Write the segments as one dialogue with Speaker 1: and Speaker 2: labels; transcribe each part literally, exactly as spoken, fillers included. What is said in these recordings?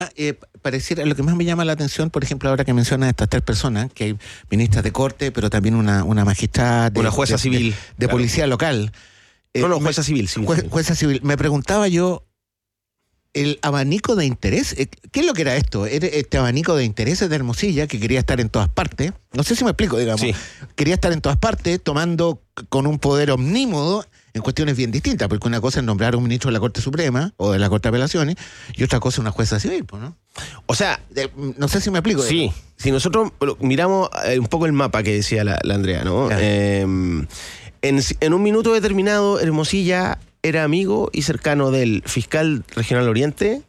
Speaker 1: Eh, pareciera, lo que más me llama la atención, por ejemplo, ahora que mencionas estas tres personas, que hay ministras de corte, pero también una, una magistrada, de,
Speaker 2: una jueza
Speaker 1: de,
Speaker 2: civil,
Speaker 1: de, de
Speaker 2: claro.
Speaker 1: policía local.
Speaker 2: Eh, no, no,
Speaker 1: me,
Speaker 2: jueza civil, sí,
Speaker 1: jue,
Speaker 2: sí.
Speaker 1: Jueza civil. Me preguntaba yo, el abanico de interés, ¿qué es lo que era esto? Era este abanico de intereses de Hermosilla, que quería estar en todas partes. No sé si me explico, digamos.
Speaker 2: Sí.
Speaker 1: Quería estar en todas partes, tomando con un poder omnímodo en cuestiones bien distintas, porque una cosa es nombrar a un ministro de la Corte Suprema o de la Corte de Apelaciones y otra cosa es una jueza civil, ¿no?
Speaker 2: O sea,
Speaker 1: de, no sé si me explico.
Speaker 2: Sí, digamos. Si nosotros miramos un poco el mapa que decía la, la Andrea, ¿no? Claro. Eh, en, en un minuto determinado, Hermosilla era amigo y cercano del fiscal regional Oriente,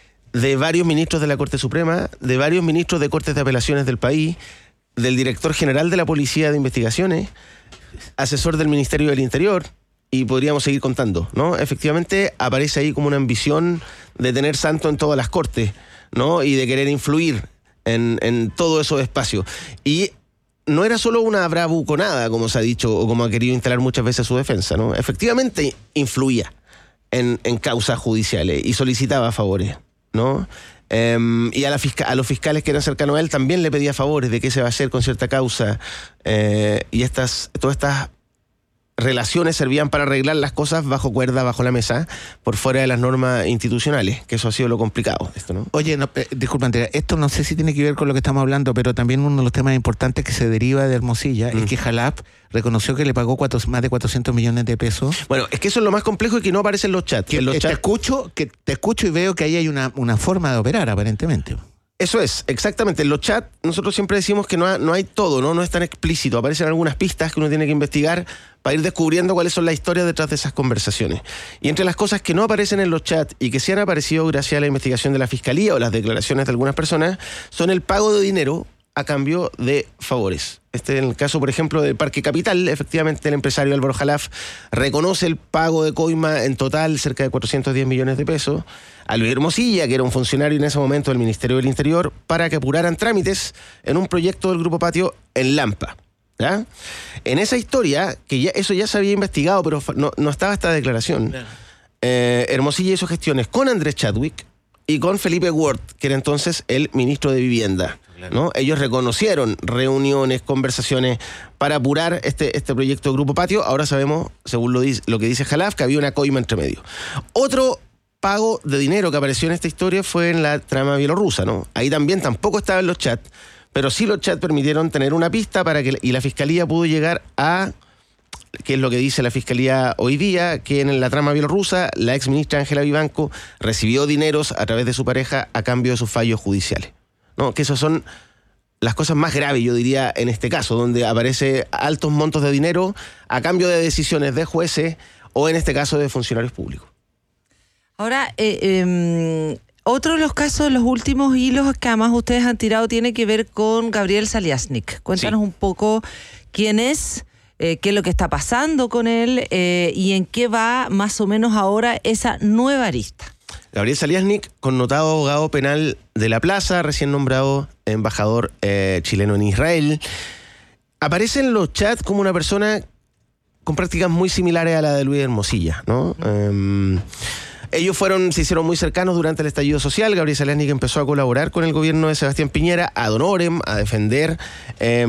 Speaker 2: de varios ministros de la Corte Suprema, de varios ministros de Cortes de Apelaciones del país, del director general de la Policía de Investigaciones, asesor del Ministerio del Interior, y podríamos seguir contando, ¿no? Efectivamente aparece ahí como una ambición de tener santo en todas las cortes, ¿no? Y de querer influir en, en todo esos espacios. Y no era solo una bravuconada, como se ha dicho, o como ha querido instalar muchas veces su defensa, ¿no? Efectivamente influía en, en causas judiciales y solicitaba favores, ¿no? Eh, y a, la fisca- a los fiscales que eran cercanos a él también le pedía favores de qué se va a hacer con cierta causa. Eh, y estas, todas estas relaciones servían para arreglar las cosas bajo cuerda, bajo la mesa, por fuera de las normas institucionales, que eso ha sido lo complicado. Esto, ¿no?
Speaker 1: Oye, no, eh, disculpa Andrea, esto no sé si tiene que ver con lo que estamos hablando, pero también uno de los temas importantes que se deriva de Hermosilla mm. es que Jalap reconoció que le pagó cuatro, más de cuatrocientos millones de pesos.
Speaker 2: Bueno, es que eso es lo más complejo y que no aparece en los chats.
Speaker 1: Que,
Speaker 2: en los
Speaker 1: eh,
Speaker 2: chats...
Speaker 1: Te escucho, que te escucho y veo que ahí hay una, una forma de operar, aparentemente.
Speaker 2: Eso es, exactamente. En los chats nosotros siempre decimos que no, ha, no hay todo, ¿no? No es tan explícito. Aparecen algunas pistas que uno tiene que investigar para ir descubriendo cuáles son las historias detrás de esas conversaciones. Y entre las cosas que no aparecen en los chats y que sí han aparecido gracias a la investigación de la Fiscalía o las declaraciones de algunas personas, son el pago de dinero a cambio de favores. Este en el caso, por ejemplo, del Parque Capital, efectivamente el empresario Álvaro Jalaf reconoce el pago de coima en total cerca de cuatrocientos diez millones de pesos a Luis Hermosilla, que era un funcionario en ese momento del Ministerio del Interior, para que apuraran trámites en un proyecto del Grupo Patio en Lampa. ¿Ya? En esa historia, que ya eso ya se había investigado, pero no, no estaba esta declaración, eh, Hermosilla hizo gestiones con Andrés Chadwick y con Felipe Ward, que era entonces el ministro de Vivienda, ¿no? Ellos reconocieron reuniones, conversaciones para apurar este, este proyecto de Grupo Patio. Ahora sabemos, según lo, dice, lo que dice Jalaf, que había una coima entre medio. Otro pago de dinero que apareció en esta historia fue en la trama bielorrusa, ¿no? Ahí también tampoco estaba en los chats, pero sí los chats permitieron tener una pista para que, y la Fiscalía pudo llegar a, que es lo que dice la Fiscalía hoy día, que en la trama bielorrusa la ex ministra Ángela Vivanco recibió dineros a través de su pareja a cambio de sus fallos judiciales, ¿no? Que esas son las cosas más graves, yo diría, en este caso, donde aparece altos montos de dinero a cambio de decisiones de jueces o en este caso de funcionarios públicos.
Speaker 3: Ahora, eh, eh, otro de los casos, los últimos hilos que además ustedes han tirado, tiene que ver con Gabriel Saliasnik. Cuéntanos sí. un poco quién es, eh, qué es lo que está pasando con él eh, y en qué va más o menos ahora esa nueva arista.
Speaker 2: Gabriel Saliasnik, connotado abogado penal de la Plaza, recién nombrado embajador eh, chileno en Israel, aparece en los chats como una persona con prácticas muy similares a la de Luis Hermosilla, ¿no? Uh-huh. Eh, Ellos fueron, se hicieron muy cercanos durante el estallido social. Gabriel Saliasnik empezó a colaborar con el gobierno de Sebastián Piñera, ad honorem, a defender eh,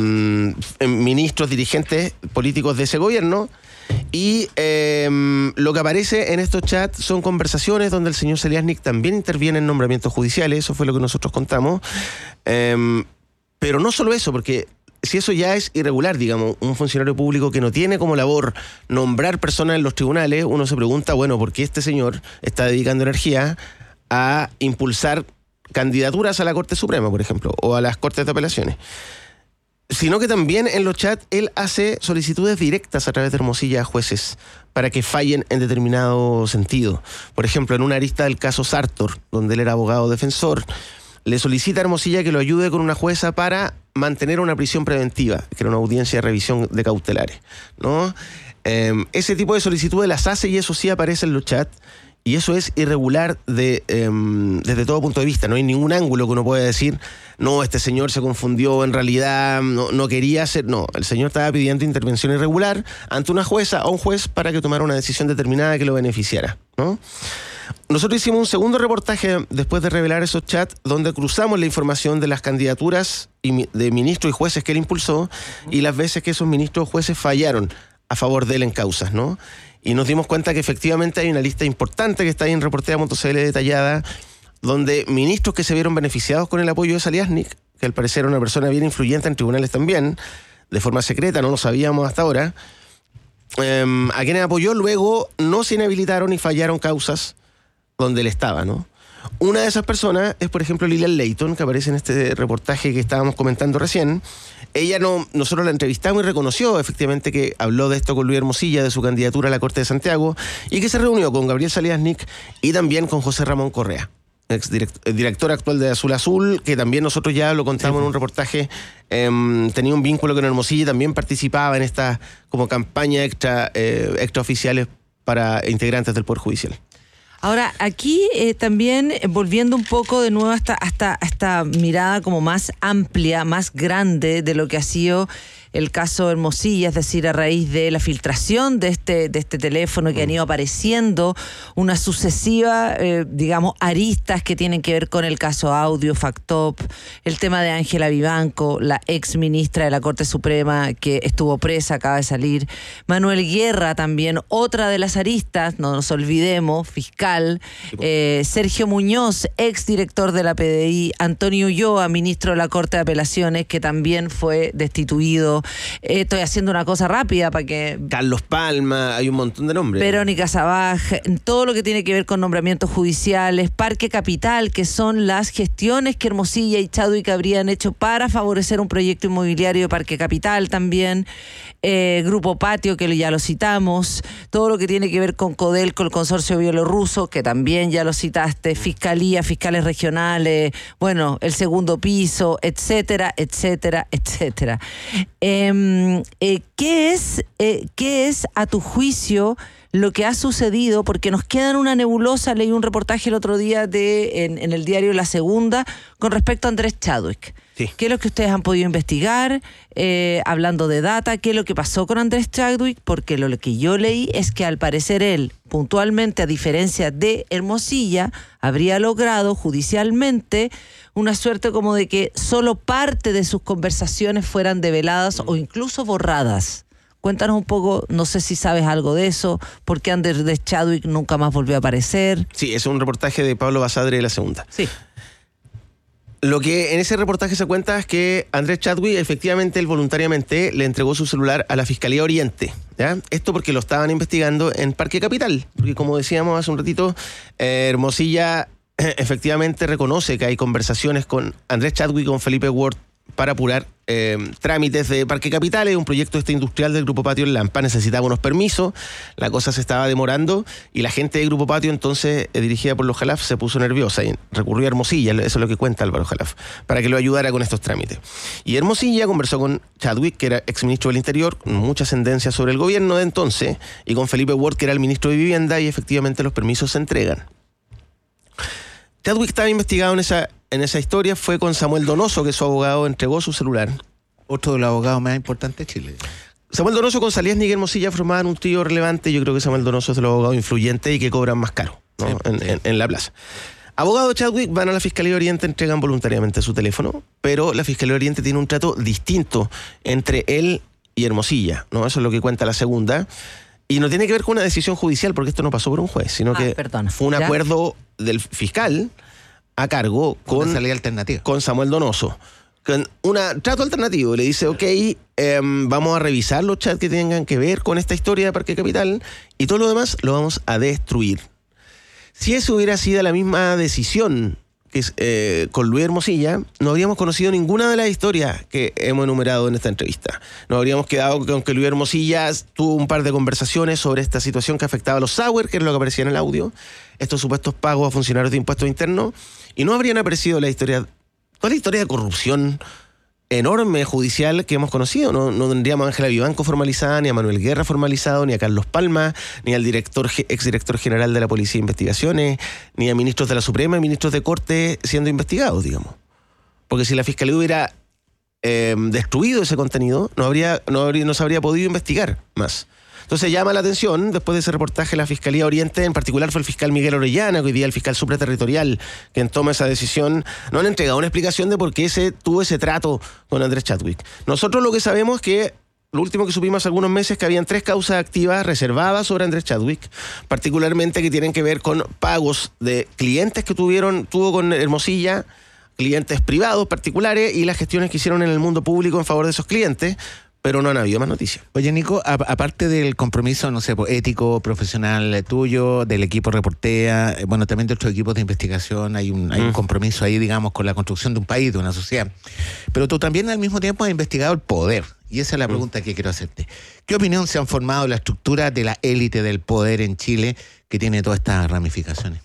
Speaker 2: ministros, dirigentes políticos de ese gobierno. Y eh, lo que aparece en estos chats son conversaciones donde el señor Saliasnik también interviene en nombramientos judiciales. Eso fue lo que nosotros contamos. Eh, pero no solo eso, porque si eso ya es irregular, digamos, un funcionario público que no tiene como labor nombrar personas en los tribunales, uno se pregunta, bueno, ¿por qué este señor está dedicando energía a impulsar candidaturas a la Corte Suprema, por ejemplo, o a las Cortes de Apelaciones? Sino que también en los chats él hace solicitudes directas a través de Hermosilla a jueces para que fallen en determinado sentido. Por ejemplo, en una arista del caso Sartor, donde él era abogado defensor, le solicita a Hermosilla que lo ayude con una jueza para mantener una prisión preventiva, que era una audiencia de revisión de cautelares, ¿no? Eh, ese tipo de solicitudes las hace y eso sí aparece en los chats. Y eso es irregular de, eh, desde todo punto de vista. No hay ningún ángulo que uno pueda decir, no, este señor se confundió, en realidad no, no quería hacer. No, el señor estaba pidiendo intervención irregular ante una jueza o un juez para que tomara una decisión determinada que lo beneficiara, ¿no? nosotros hicimos un segundo reportaje después de revelar esos chats, donde cruzamos la información de las candidaturas de ministros y jueces que él impulsó y las veces que esos ministros o jueces fallaron a favor de él en causas, ¿no? Y nos dimos cuenta que efectivamente hay una lista importante que está ahí en reportera punto c l detallada, donde ministros que se vieron beneficiados con el apoyo de Zaliasnik, que al parecer era una persona bien influyente en tribunales también, de forma secreta, no lo sabíamos hasta ahora, eh, a quienes apoyó luego no se inhabilitaron y fallaron causas donde él estaba, ¿no? Una de esas personas es, por ejemplo, Lilian Leighton, que aparece en este reportaje que estábamos comentando recién. Ella no, nosotros la entrevistamos y reconoció efectivamente que habló de esto con Luis Hermosilla, de su candidatura a la Corte de Santiago, y que se reunió con Gabriel Zaliasnik y también con José Ramón Correa, ex direct, director actual de Azul Azul, que también nosotros ya lo contamos sí, en un reportaje, eh, tenía un vínculo con Hermosilla y también participaba en esta como campaña extra, eh, extraoficiales para integrantes del Poder Judicial.
Speaker 3: Ahora, aquí eh, también, eh, volviendo un poco de nuevo hasta, hasta, esta mirada como más amplia, más grande de lo que ha sido el caso Hermosilla, es decir, a raíz de la filtración de este, de este teléfono que han ido apareciendo una sucesiva, eh, digamos, aristas que tienen que ver con el caso Audio, Factop, el tema de Ángela Vivanco, la ex ministra de la Corte Suprema que estuvo presa, acaba de salir, Manuel Guerra también, otra de las aristas, no nos olvidemos, fiscal, eh, Sergio Muñoz, ex director de la P D I, Antonio Ulloa, ministro de la Corte de Apelaciones, que también fue destituido. Eh, estoy haciendo una cosa rápida para que...
Speaker 2: Carlos Palma, hay un montón de nombres.
Speaker 3: Verónica Sabaj, todo lo que tiene que ver con nombramientos judiciales, Parque Capital, que son las gestiones que Hermosilla y Chadwick habrían hecho para favorecer un proyecto inmobiliario de Parque Capital también, eh, Grupo Patio, que ya lo citamos, todo lo que tiene que ver con Codelco, el consorcio bielorruso, que también ya lo citaste, Fiscalía, fiscales regionales, bueno, el segundo piso, etcétera, etcétera, etcétera. Eh, eh, ¿qué es, eh, ¿Qué es, a tu juicio, lo que ha sucedido? Porque nos queda en una nebulosa. Leí un reportaje el otro día de, en, en el diario La Segunda con respecto a Andrés Chadwick. Sí. ¿Qué es lo que ustedes han podido investigar? Eh, hablando de data, ¿qué es lo que pasó con Andrés Chadwick? Porque lo que yo leí es que al parecer él, puntualmente, a diferencia de Hermosilla, habría logrado judicialmente una suerte como de que solo parte de sus conversaciones fueran develadas o incluso borradas. Cuéntanos un poco, no sé si sabes algo de eso, por qué Andrés Chadwick nunca más volvió a aparecer.
Speaker 2: Sí, es un reportaje de Pablo Basadre de La Segunda.
Speaker 3: Sí.
Speaker 2: Lo que en ese reportaje se cuenta es que Andrés Chadwick, efectivamente, él voluntariamente le entregó su celular a la Fiscalía Oriente, ¿ya? Esto porque lo estaban investigando en Parque Capital, porque como decíamos hace un ratito, eh, Hermosilla eh, efectivamente reconoce que hay conversaciones con Andrés Chadwick y con Felipe Ward para apurar eh, trámites de Parque Capital, es un proyecto este industrial del Grupo Patio en Lampa, necesitaba unos permisos, la cosa se estaba demorando y la gente del Grupo Patio entonces, eh, dirigida por los Jalaf, se puso nerviosa y recurrió a Hermosilla, eso es lo que cuenta Álvaro Jalaf, para que lo ayudara con estos trámites. Y Hermosilla conversó con Chadwick, que era exministro del Interior, con mucha ascendencia sobre el gobierno de entonces, y con Felipe Ward, que era el ministro de Vivienda, y efectivamente los permisos se entregan. Chadwick estaba investigado en esa, en esa historia, fue con Samuel Donoso, que su abogado entregó su celular.
Speaker 1: Otro de los abogados más importantes de Chile.
Speaker 2: Samuel Donoso con Zaliasnik y Hermosilla formaban un trío relevante. Yo creo que Samuel Donoso es de los abogados influyentes y que cobran más caro, ¿no? Sí, en, sí. En, en la plaza. Abogado de Chadwick van a la Fiscalía Oriente, entregan voluntariamente su teléfono, pero la Fiscalía Oriente tiene un trato distinto entre él y Hermosilla, ¿no? Eso es lo que cuenta La Segunda. Y no tiene que ver con una decisión judicial, porque esto no pasó por un juez, sino ah, que perdona. fue un ¿Ya? acuerdo del fiscal a cargo con,
Speaker 1: una salida alternativa.
Speaker 2: con Samuel Donoso. Con un trato alternativo. Le dice, ok, eh, vamos a revisar los chats que tengan que ver con esta historia de Parque Capital y todo lo demás lo vamos a destruir. Si eso hubiera sido la misma decisión que es, eh, con Luis Hermosilla, no habríamos conocido ninguna de las historias que hemos enumerado en esta entrevista. Nos habríamos quedado con que Luis Hermosilla tuvo un par de conversaciones sobre esta situación que afectaba a los Sauer, que es lo que aparecía en el audio, estos supuestos pagos a funcionarios de impuestos internos, y no habrían aparecido la historia, toda la historia de corrupción enorme judicial que hemos conocido. No, no tendríamos a Ángela Vivanco formalizada, ni a Manuel Guerra formalizado, ni a Carlos Palma, ni al director exdirector general de la Policía de Investigaciones, ni a ministros de la Suprema y ministros de Corte siendo investigados, digamos. Porque si la Fiscalía hubiera eh, destruido ese contenido, no, habría, no, habría, no se habría podido investigar más. Entonces llama la atención, después de ese reportaje, la Fiscalía Oriente, en particular fue el fiscal Miguel Orellana, que hoy día el fiscal supraterritorial, quien toma esa decisión, no han entregado una explicación de por qué se tuvo ese trato con Andrés Chadwick. Nosotros lo que sabemos es que lo último que supimos hace algunos meses, que habían tres causas activas reservadas sobre Andrés Chadwick, particularmente que tienen que ver con pagos de clientes que tuvieron, tuvo con Hermosilla, clientes privados particulares, y las gestiones que hicieron en el mundo público en favor de esos clientes, pero no han habido más noticias.
Speaker 1: Oye, Nico, a, aparte del compromiso, no sé, ético, profesional tuyo, del equipo Reportea, bueno, también de otros equipos de investigación, hay un, hay mm. un compromiso ahí, digamos, con la construcción de un país, de una sociedad. Pero tú también al mismo tiempo has investigado el poder, y esa es la pregunta mm. que quiero hacerte. ¿Qué opinión se han formado la estructura de la élite del poder en Chile, que tiene todas estas ramificaciones?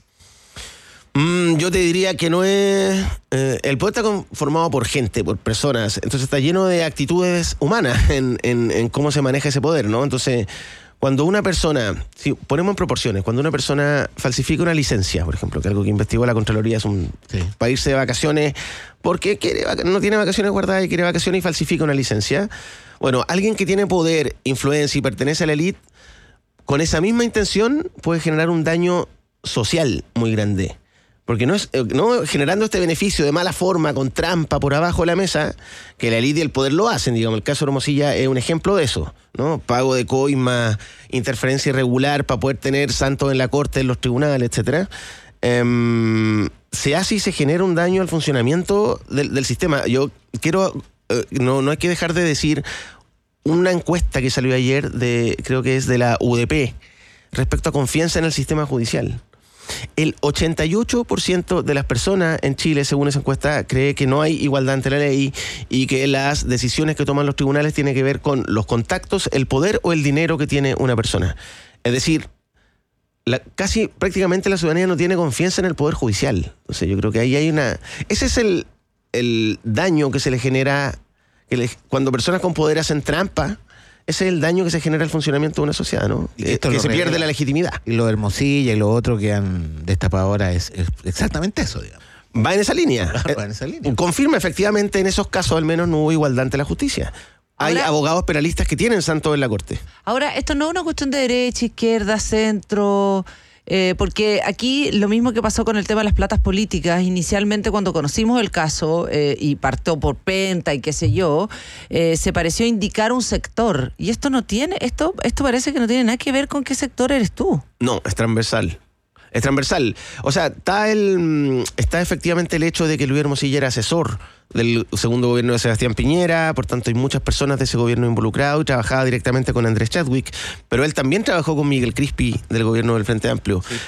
Speaker 2: Mm, yo te diría que no es... Eh, el poder está conformado por gente, por personas, entonces está lleno de actitudes humanas en, en, en cómo se maneja ese poder, ¿no? Entonces, cuando una persona, si ponemos en proporciones, cuando una persona falsifica una licencia, por ejemplo, que algo que investigó la Contraloría es un... Sí. Para irse de vacaciones, porque quiere, no tiene vacaciones guardadas y quiere vacaciones y falsifica una licencia. Bueno, alguien que tiene poder, influencia y pertenece a la élite, con esa misma intención puede generar un daño social muy grande. Porque no es no generando este beneficio de mala forma, con trampa por abajo de la mesa, que la élite y el poder lo hacen. Digamos, el caso de Hermosilla es un ejemplo de eso, ¿no? Pago de coima, interferencia irregular para poder tener santos en la corte, en los tribunales, etcétera. Um, se hace y se genera un daño al funcionamiento del, del sistema. Yo quiero, eh, no, no hay que dejar de decir una encuesta que salió ayer, de creo que es de la U D P, respecto a confianza en el sistema judicial. El ochenta y ocho por ciento de las personas en Chile, según esa encuesta, cree que no hay igualdad ante la ley y que las decisiones que toman los tribunales tienen que ver con los contactos, el poder o el dinero que tiene una persona. Es decir, la, casi prácticamente la ciudadanía no tiene confianza en el poder judicial. O sea, yo creo que ahí hay una... Ese es el, el daño que se le genera que le, cuando personas con poder hacen trampa. Ese es el daño que se genera al funcionamiento de una sociedad, ¿no? Que, que se pierde la legitimidad.
Speaker 1: Y lo de Hermosilla y lo otro que han destapado ahora es, es exactamente eso, digamos.
Speaker 2: Va en esa línea.
Speaker 1: Va en esa línea.
Speaker 2: Confirma, efectivamente, en esos casos al menos no hubo igualdad ante la justicia. Hay ahora, abogados penalistas que tienen santos en la corte.
Speaker 3: Ahora, esto no es una cuestión de derecha, izquierda, centro... Eh, porque aquí lo mismo que pasó con el tema de las platas políticas, inicialmente cuando conocimos el caso eh, y partió por Penta y qué sé yo, eh, se pareció indicar un sector. Y esto no tiene, esto, esto parece que no tiene nada que ver con qué sector eres tú.
Speaker 2: No, es transversal. Es transversal. O sea, está el está efectivamente el hecho de que Luis Hermosilla era asesor del segundo gobierno de Sebastián Piñera, por tanto hay muchas personas de ese gobierno involucrado y trabajaba directamente con Andrés Chadwick, pero él también trabajó con Miguel Crispi del gobierno del Frente Amplio. Sí.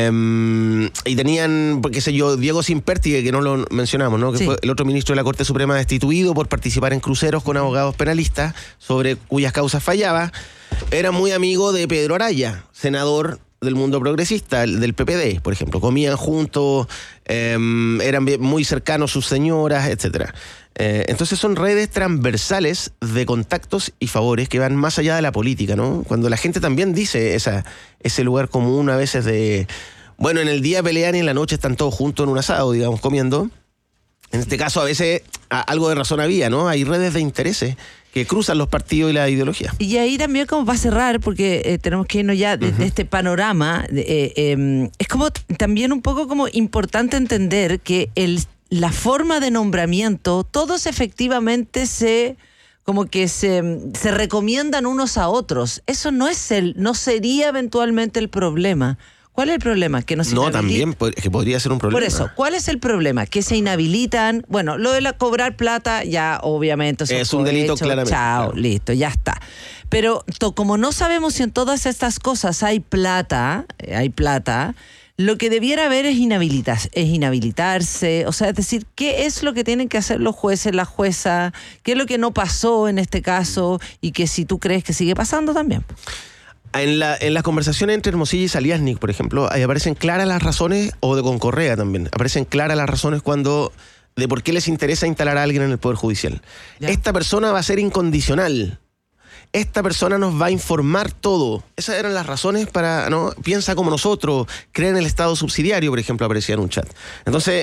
Speaker 2: Um, y tenían, qué sé yo, Diego Simperti, que no lo mencionamos, ¿no? Que sí. Fue el otro ministro de la Corte Suprema destituido por participar en cruceros con abogados penalistas sobre cuyas causas fallaba. Era muy amigo de Pedro Araya, senador del mundo progresista, del P P D, por ejemplo. Comían juntos, eh, eran muy cercanos sus señoras, etcétera. Eh, entonces son redes transversales de contactos y favores que van más allá de la política, ¿no? Cuando la gente también dice esa, ese lugar común a veces de... Bueno, en el día pelean y en la noche están todos juntos en un asado, digamos, comiendo. En este caso a veces a, algo de razón había, ¿no? Hay redes de intereses que cruzan los partidos y la ideología.
Speaker 3: Y ahí también como va a cerrar, porque eh, tenemos que irnos ya de, uh-huh. de este panorama, de, eh, eh, es como también un poco como importante entender que el, la forma de nombramiento, todos efectivamente se como que se, se recomiendan unos a otros. Eso no es el, no sería eventualmente el problema. ¿Cuál es el problema? Que no se
Speaker 2: No,
Speaker 3: inhabilitan.
Speaker 2: también, que podría ser un problema.
Speaker 3: Por eso, ¿cuál es el problema? Que se inhabilitan. Bueno, lo de la cobrar plata, ya obviamente...
Speaker 2: Es un delito, hecho, claramente.
Speaker 3: Chao,
Speaker 2: claro.
Speaker 3: Listo, ya está. Pero to, como no sabemos si en todas estas cosas hay plata, hay plata, lo que debiera haber es, inhabilitas, es inhabilitarse. O sea, es decir, ¿qué es lo que tienen que hacer los jueces, la jueza? ¿Qué es lo que no pasó en este caso? Y que si tú crees que sigue pasando también.
Speaker 2: En, la, en las conversaciones entre Hermosilla y Saliasnik, por ejemplo, ahí aparecen claras las razones, o de con Correa también, aparecen claras las razones cuando de por qué les interesa instalar a alguien en el Poder Judicial. Ya. Esta persona va a ser incondicional. Esta persona nos va a informar todo. Esas eran las razones para, ¿no? Piensa como nosotros, cree en el Estado subsidiario, por ejemplo, aparecía en un chat. Entonces,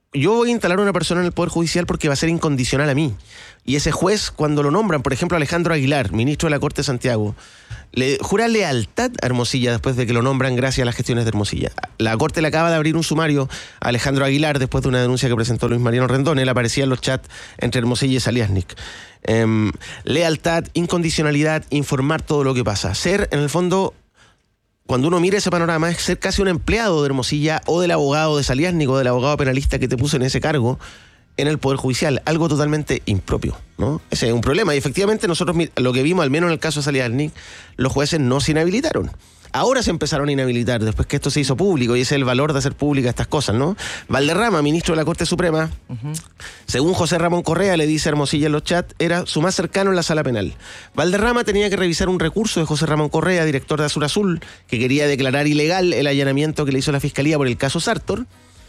Speaker 2: yo voy a instalar a una persona en el Poder Judicial porque va a ser incondicional a mí. Y ese juez, cuando lo nombran, por ejemplo, Alejandro Aguilar, ministro de la Corte de Santiago, le jura lealtad a Hermosilla después de que lo nombran gracias a las gestiones de Hermosilla. La Corte le acaba de abrir un sumario a Alejandro Aguilar después de una denuncia que presentó Luis Mariano Rendón. Él aparecía en los chats entre Hermosilla y Saliasnik. Eh, lealtad, incondicionalidad, informar todo lo que pasa. Ser, en el fondo... Cuando uno mira ese panorama, es ser casi un empleado de Hermosilla o del abogado de Saliasnik o del abogado penalista que te puso en ese cargo en el Poder Judicial. Algo totalmente impropio, ¿no? Ese es un problema. Y efectivamente nosotros lo que vimos, al menos en el caso de Saliasnik, los jueces no se inhabilitaron. Ahora se empezaron a inhabilitar después que esto se hizo público y ese es el valor de hacer públicas estas cosas, ¿no? Valderrama, ministro de la Corte Suprema, uh-huh. según José Ramón Correa, le dice a Hermosilla en los chats, era su más cercano en la sala penal. Valderrama tenía que revisar un recurso de José Ramón Correa, director de Azul Azul, que quería declarar ilegal el allanamiento que le hizo la Fiscalía por el caso Sartor.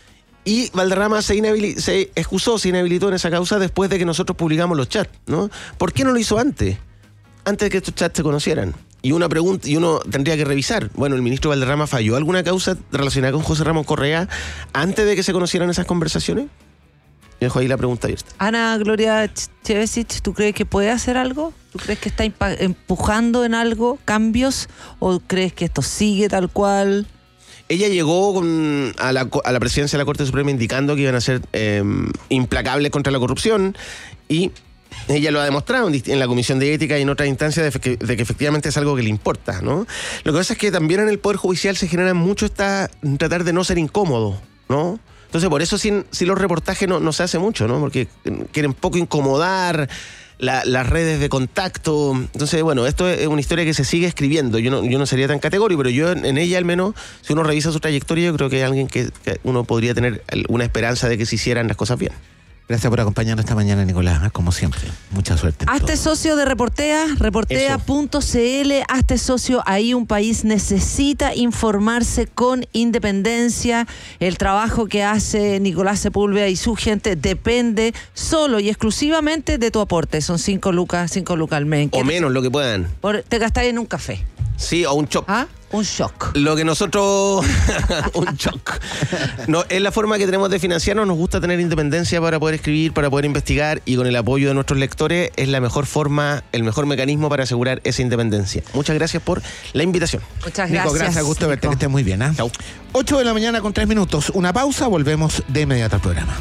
Speaker 2: Y Valderrama se, inhabili- se excusó, se inhabilitó en esa causa después de que nosotros publicamos los chats, ¿no? ¿Por qué no lo hizo antes? Antes de que estos chats se conocieran. Y una pregunta, y uno tendría que revisar. Bueno, ¿el ministro Valderrama falló alguna causa relacionada con José Ramón Correa antes de que se conocieran esas conversaciones? Yo dejo ahí la pregunta abierta.
Speaker 3: Ana Gloria Chevesich, ¿tú crees que puede hacer algo? ¿Tú crees que está impa- empujando en algo cambios? ¿O crees que esto sigue tal cual?
Speaker 2: Ella llegó con, a, la, a la presidencia de la Corte Suprema indicando que iban a ser eh, implacables contra la corrupción y... Ella lo ha demostrado en la Comisión de Ética y en otras instancias de que, de que efectivamente es algo que le importa, ¿no? Lo que pasa es que también en el Poder Judicial se genera mucho esta tratar de no ser incómodo, ¿no? Entonces por eso sin, sin los reportajes no, no se hace mucho, ¿no? Porque quieren poco incomodar la, las redes de contacto. Entonces, bueno, esto es una historia que se sigue escribiendo. Yo no, yo no sería tan categórico, pero yo en, en ella al menos, si uno revisa su trayectoria, yo creo que es alguien que, que uno podría tener una esperanza de que se hicieran las cosas bien.
Speaker 1: Gracias por acompañarnos esta mañana, Nicolás, como siempre. Mucha suerte.
Speaker 3: Hazte socio de Reportea, reportea punto c l. Hazte socio, ahí un país necesita informarse con independencia. El trabajo que hace Nicolás Sepúlveda y su gente depende solo y exclusivamente de tu aporte. Son cinco lucas, cinco lucas al mes.
Speaker 2: O menos, lo que puedan.
Speaker 3: Por, te gastáis en un café.
Speaker 2: Sí, o un shock.
Speaker 3: ¿Ah? Un shock.
Speaker 2: Lo que nosotros... un shock. No, es la forma que tenemos de financiarnos. Nos gusta tener independencia para poder escribir, para poder investigar, y con el apoyo de nuestros lectores es la mejor forma, el mejor mecanismo para asegurar esa independencia. Muchas gracias por la invitación.
Speaker 3: Muchas
Speaker 1: Nico,
Speaker 3: gracias.
Speaker 1: gracias, gusto verte, que estés muy bien. ¿eh?
Speaker 2: Chau.
Speaker 1: ocho de la mañana con tres minutos. Una pausa, volvemos de inmediato al programa.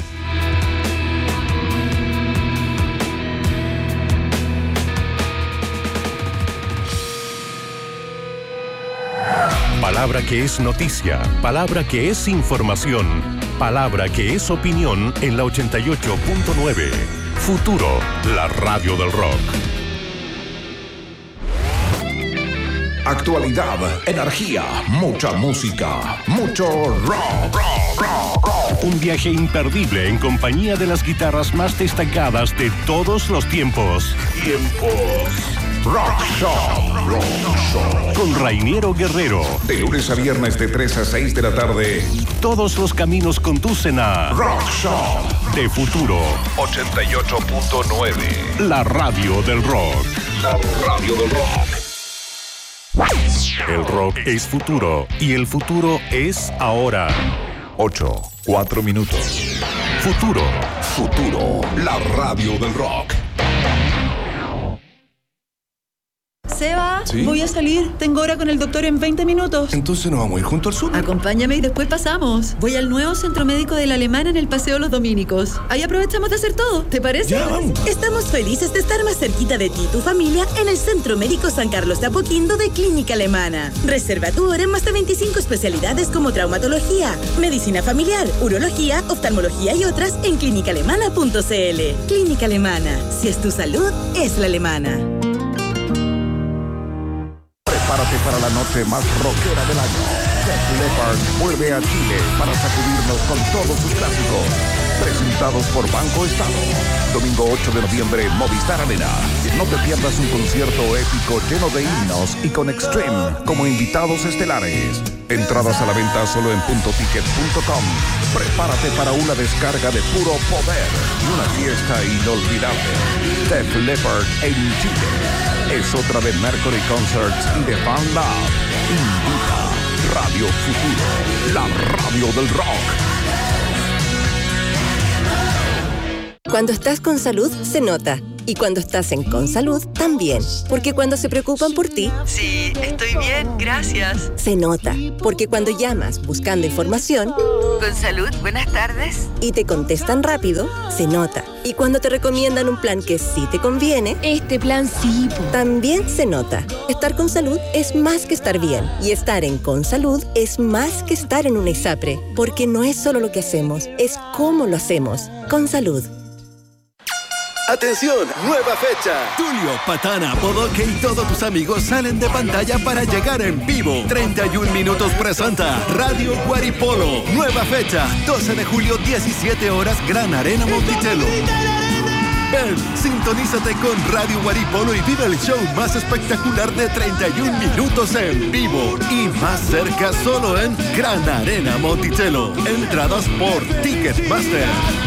Speaker 4: Palabra que es noticia, palabra que es información, palabra que es opinión en la ochenta y ocho punto nueve. Futuro, la radio del rock.
Speaker 5: Actualidad, energía, mucha música, mucho rock, rock, rock, rock.
Speaker 4: Un viaje imperdible en compañía de las guitarras más destacadas de todos los tiempos.
Speaker 5: Tiempos. Rock Show. Rock Show.
Speaker 4: Con Rainiero Guerrero.
Speaker 5: De lunes a viernes de tres a seis de la tarde.
Speaker 4: Todos los caminos conducen a
Speaker 5: Rock Show.
Speaker 4: De Futuro.
Speaker 5: ochenta y ocho punto nueve.
Speaker 4: La radio del rock.
Speaker 5: La radio del rock.
Speaker 4: El rock es futuro y el futuro es ahora.
Speaker 5: ocho, cuatro minutos.
Speaker 4: Futuro.
Speaker 5: Futuro, la radio del rock.
Speaker 6: Seba,
Speaker 5: ¿Sí?
Speaker 6: Voy a salir. Tengo hora con el doctor en veinte minutos.
Speaker 5: Entonces nos vamos a ir junto al súper.
Speaker 6: Acompáñame y después pasamos. Voy al nuevo centro médico de la Alemana en el Paseo Los Dominicos. Ahí aprovechamos de hacer todo. ¿Te parece?
Speaker 5: Ya, vamos.
Speaker 7: Estamos felices de estar más cerquita de ti y tu familia en el Centro Médico San Carlos de Apoquindo de Clínica Alemana. Reserva tu hora en más de veinticinco especialidades como traumatología, medicina familiar, urología, oftalmología y otras en clínica alemana punto c l. Clínica Alemana. Si es tu salud, es la alemana.
Speaker 5: Prepárate para la noche más rockera del año. Def Leppard vuelve a Chile para sacudirnos con todos sus clásicos. Presentados por Banco Estado. Domingo ocho de noviembre, Movistar Arena. No te pierdas un concierto épico lleno de himnos y con Extreme como invitados estelares. Entradas a la venta solo en punto ticket punto com. Prepárate para una descarga de puro poder y una fiesta inolvidable. Def Leppard en Chile. Es otra de Mercury Concerts y de Fan Lab. Invita Radio Futuro, la radio del rock.
Speaker 8: Cuando estás con salud, se nota. Y cuando estás en Consalud, también. Porque cuando se preocupan por ti...
Speaker 9: Sí, estoy bien, gracias.
Speaker 8: Se nota. Porque cuando llamas buscando información...
Speaker 9: Consalud, buenas tardes.
Speaker 8: Y te contestan rápido, se nota. Y cuando te recomiendan un plan que sí te conviene...
Speaker 10: Este plan sí.
Speaker 8: También se nota. Estar con salud es más que estar bien. Y estar en Consalud es más que estar en una ISAPRE. Porque no es solo lo que hacemos, es cómo lo hacemos. Consalud.
Speaker 11: ¡Atención! ¡Nueva fecha! Tulio, Patana, Bodoque y todos tus amigos salen de pantalla para llegar en vivo. treinta y un minutos presenta Radio Guaripolo. Nueva fecha, doce de julio, diecisiete horas, Gran Arena Monticello. Ven, sintonízate con Radio Guaripolo y vive el show más espectacular de treinta y un minutos en vivo. Y más cerca solo en Gran Arena Monticello. Entradas por Ticketmaster.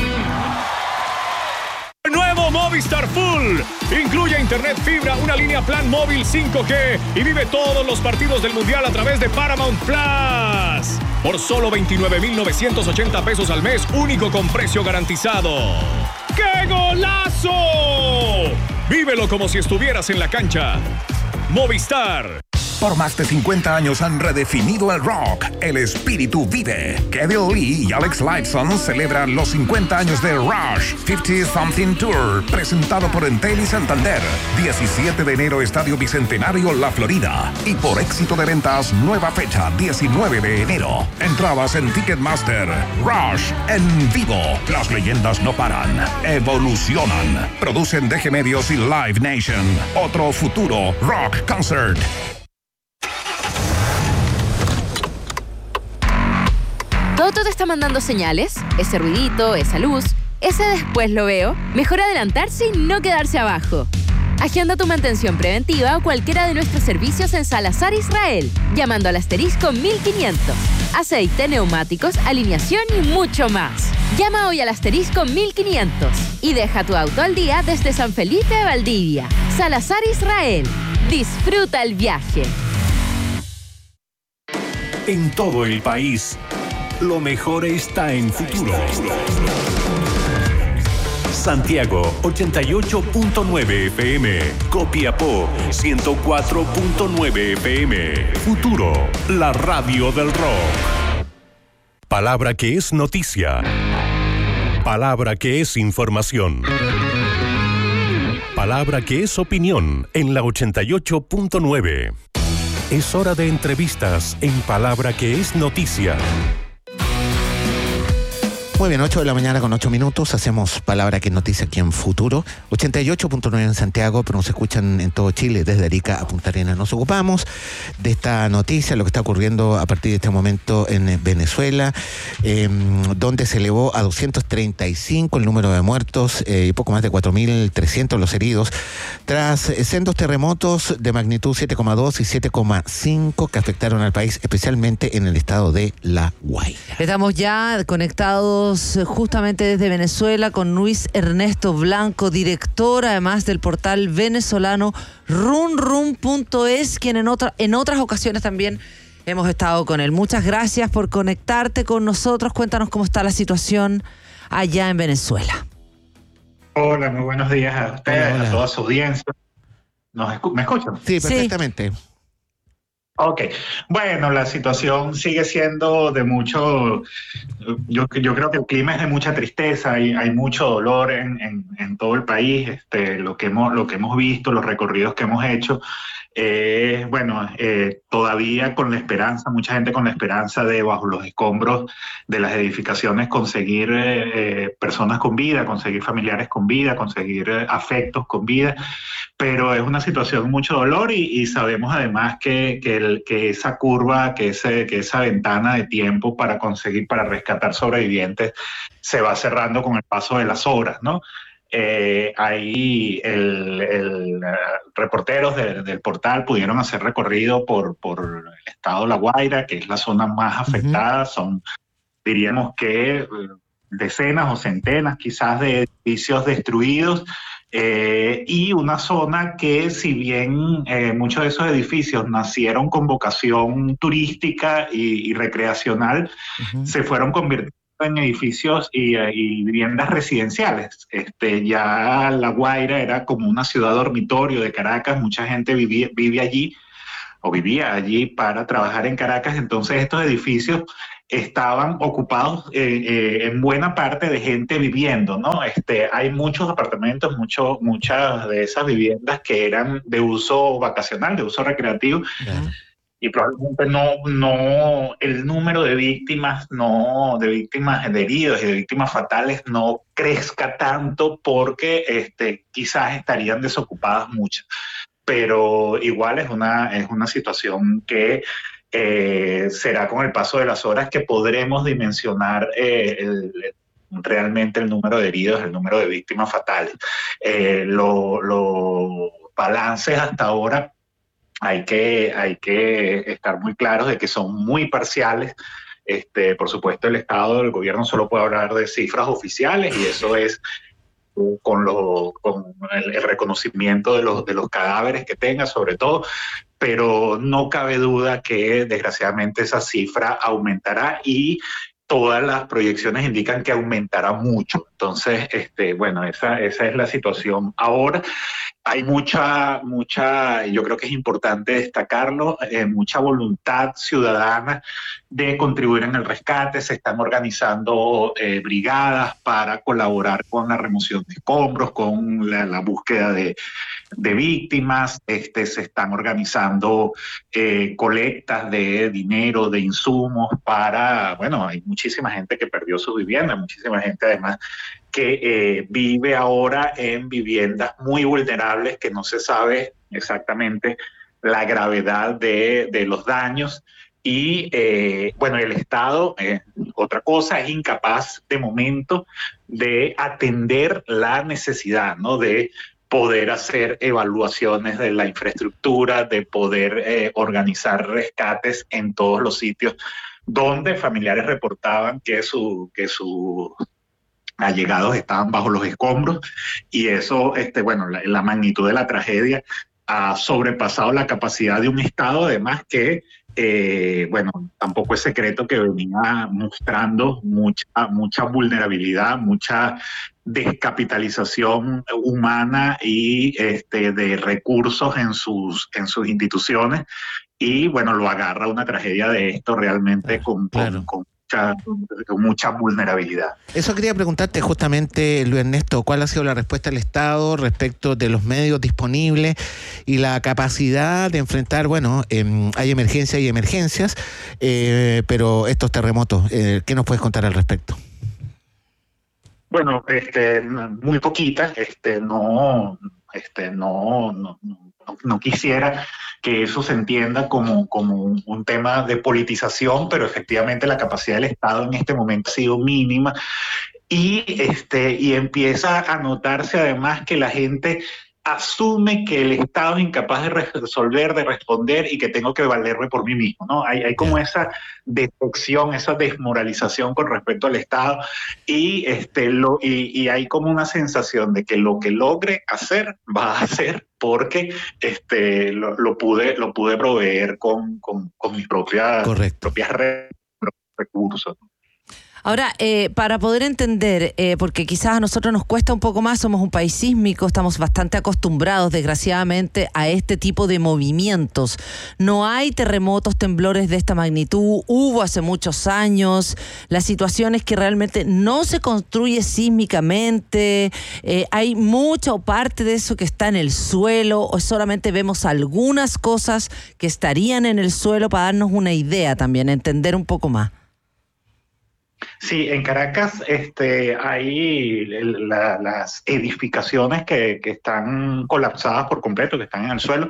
Speaker 12: Nuevo Movistar Full. Incluye internet fibra, una línea plan móvil cinco G y vive todos los partidos del Mundial a través de Paramount Plus. Por solo veintinueve mil novecientos ochenta pesos al mes, único con precio garantizado. ¡Qué golazo! Vívelo como si estuvieras en la cancha. Movistar.
Speaker 5: Por más de cincuenta años han redefinido el rock. El espíritu vive. Kevin Lee y Alex Lifeson celebran los cincuenta años de Rush cincuenta Something Tour, presentado por Entel y Santander. diecisiete de enero, Estadio Bicentenario, La Florida. Y por éxito de ventas, nueva fecha, diecinueve de enero. Entradas en Ticketmaster. Rush en vivo. Las leyendas no paran, evolucionan. Producen D G Medios y Live Nation. Otro futuro rock concert.
Speaker 10: ¿Toto te está mandando señales? Ese ruidito, esa luz, ese después lo veo. Mejor adelantarse y no quedarse abajo. Agenda tu mantención preventiva o cualquiera de nuestros servicios en Salazar Israel, llamando al asterisco mil quinientos. Aceite, neumáticos, alineación y mucho más. Llama hoy al asterisco mil quinientos y deja tu auto al día desde San Felipe de Valdivia. Salazar Israel. Disfruta el viaje.
Speaker 4: En todo el país, lo mejor está en Futuro. Santiago ochenta y ocho punto nueve F M, Copiapó ciento cuatro punto nueve F M. Futuro, la radio del rock. Palabra que es noticia. Palabra que es información. Palabra que es opinión en la ochenta y ocho punto nueve. Es hora de entrevistas en Palabra que es noticia.
Speaker 1: Muy bien, ocho de la mañana con ocho minutos. Hacemos Palabra que es noticia aquí en Futuro. ochenta y ocho punto nueve en Santiago, pero nos escuchan en todo Chile, desde Arica a Punta Arenas. Nos ocupamos de esta noticia, lo que está ocurriendo a partir de este momento en Venezuela, eh, donde se elevó a doscientos treinta y cinco el número de muertos eh, y poco más de cuatro mil trescientos los heridos, tras eh, sendos terremotos de magnitud siete coma dos y siete coma cinco que afectaron al país, especialmente en el estado de La Guaira.
Speaker 3: Estamos ya conectados justamente desde Venezuela con Luis Ernesto Blanco, director además del portal venezolano runrun punto es, quien en, otra, en otras ocasiones también hemos estado con él. Muchas gracias por conectarte con nosotros. Cuéntanos cómo está la situación allá en Venezuela.
Speaker 13: Hola, muy buenos días a ustedes,
Speaker 1: hola, hola.
Speaker 13: A toda su audiencia. ¿Nos escu- ¿Me escuchan?
Speaker 1: Sí, perfectamente. Sí.
Speaker 13: Ok, bueno, la situación sigue siendo de mucho, yo, yo creo que el clima es de mucha tristeza, hay, hay mucho dolor en, en, en todo el país, este, lo que hemos, lo que hemos visto, los recorridos que hemos hecho, eh, bueno, eh, todavía con la esperanza, mucha gente con la esperanza de bajo los escombros de las edificaciones conseguir eh, eh, personas con vida, conseguir familiares con vida, conseguir eh, afectos con vida, pero es una situación de mucho dolor y, y sabemos además que, que, el, que esa curva, que, ese, que esa ventana de tiempo para conseguir, para rescatar sobrevivientes se va cerrando con el paso de las horas, ¿no? Eh, ahí el, el uh, reporteros de, del portal pudieron hacer recorrido por, por el estado de La Guaira, que es la zona más afectada. Uh-huh. Son, diríamos que uh, decenas o centenas quizás de edificios destruidos, eh, y una zona que, si bien eh, muchos de esos edificios nacieron con vocación turística y, y recreacional, uh-huh. se fueron convirtiendo en edificios y, y viviendas residenciales. Este, ya La Guaira era como una ciudad dormitorio de Caracas, mucha gente vivía, vive allí o vivía allí para trabajar en Caracas, entonces estos edificios estaban ocupados eh, eh, en buena parte de gente viviendo, ¿no? Este, hay muchos apartamentos, mucho, muchas de esas viviendas que eran de uso vacacional, de uso recreativo, uh-huh. y probablemente no, no, el número de víctimas, no, de víctimas de heridos y de víctimas fatales no crezca tanto porque este, quizás estarían desocupadas muchas. Pero igual es una, es una situación que eh, será con el paso de las horas que podremos dimensionar eh, el, realmente el número de heridos, el número de víctimas fatales. Eh, los lo balances hasta ahora hay que, hay que estar muy claros de que son muy parciales. Este, por supuesto, el Estado, el gobierno solo puede hablar de cifras oficiales y eso es con, lo, con el, el reconocimiento de los, de los cadáveres que tenga, sobre todo, pero no cabe duda que desgraciadamente esa cifra aumentará y todas las proyecciones indican que aumentará mucho. Entonces, este, bueno, esa, esa es la situación ahora. Hay mucha, mucha, yo creo que es importante destacarlo, eh, mucha voluntad ciudadana de contribuir en el rescate. Se están organizando eh, brigadas para colaborar con la remoción de escombros, con la, la búsqueda de, de víctimas. Este, se están organizando eh, colectas de dinero, de insumos para, bueno, hay muchísima gente que perdió su vivienda, muchísima gente además que eh, vive ahora en viviendas muy vulnerables, que no se sabe exactamente la gravedad de, de los daños. Y, eh, bueno, el Estado, eh, otra cosa, es incapaz de momento de atender la necesidad, ¿no? De poder hacer evaluaciones de la infraestructura, de poder eh, organizar rescates en todos los sitios donde familiares reportaban que su... Que su allegados estaban bajo los escombros y eso, este, bueno, la, la magnitud de la tragedia ha sobrepasado la capacidad de un Estado, además que, eh, bueno, tampoco es secreto que venía mostrando mucha, mucha vulnerabilidad, mucha descapitalización humana y este, de recursos en sus, en sus instituciones y, bueno, lo agarra una tragedia de esto realmente con, claro. con, con con mucha vulnerabilidad.
Speaker 1: Eso quería preguntarte justamente, Luis Ernesto, ¿cuál ha sido la respuesta del Estado respecto de los medios disponibles y la capacidad de enfrentar, bueno, eh, hay emergencias y emergencias, eh, pero estos terremotos, eh, ¿qué nos puedes contar al respecto?
Speaker 13: Bueno, este, muy poquitas, este, no, este, no, no, no, no quisiera que eso se entienda como, como un, un tema de politización, pero efectivamente la capacidad del Estado en este momento ha sido mínima y, este, y empieza a notarse además que la gente asume que el Estado es incapaz de resolver, de responder y que tengo que valerme por mí mismo, ¿no? Hay, hay como esa destrucción, esa desmoralización con respecto al Estado y, este, lo, y, y hay como una sensación de que lo que logre hacer, va a hacer porque este, lo, lo, pude, lo pude proveer con, con, con mis propias, propias recursos.
Speaker 3: Ahora, eh, para poder entender, eh, porque quizás a nosotros nos cuesta un poco más, somos un país sísmico, estamos bastante acostumbrados, desgraciadamente, a este tipo de movimientos. No hay terremotos, temblores de esta magnitud, hubo hace muchos años, la situación es que realmente no se construye sísmicamente, eh, hay mucha o parte de eso que está en el suelo, o solamente vemos algunas cosas que estarían en el suelo para darnos una idea también, entender un poco más.
Speaker 13: Sí, en Caracas este, hay la, las edificaciones que, que están colapsadas por completo, que están en el suelo.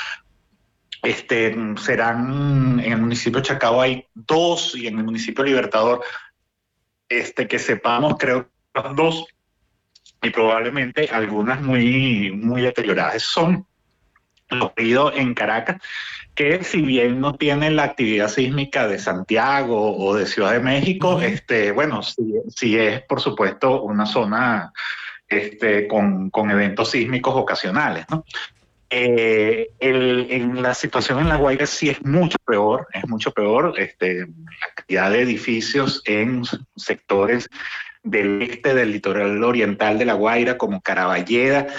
Speaker 13: Este, serán, en el municipio de Chacao hay dos y en el municipio Libertador, este, que sepamos, creo que dos y probablemente algunas muy, muy deterioradas. Son lo ocurrido en Caracas, que si bien no tienen la actividad sísmica de Santiago o de Ciudad de México, uh-huh. este, bueno, sí, sí es, por supuesto, una zona este, con, con eventos sísmicos ocasionales, ¿no? Eh, el, en la situación en La Guaira sí es mucho peor, es mucho peor. Este, la cantidad de edificios en sectores del este del litoral oriental de La Guaira, como Caraballeda,